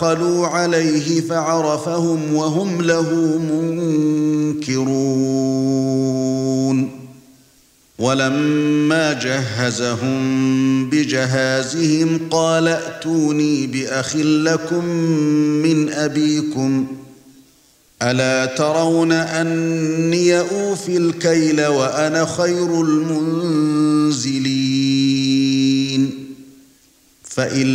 دَخَلُوا عَلَيْهِ فَعَرَفَهُمْ وَهُمْ لَهُ مُنكِرُونَ وَلَمَّا جَهَّزَهُم بِجَهَازِهِمْ قَالَ ائْتُونِي بِأَخٍ لَّكُم مِّنْ أَبِيكُمْ أَلَا تَرَوْنَ أَنِّي أُوفِي الْكَيْلَ وَأَنَا خَيْرُ الْمُنزِلِينَ فَإِن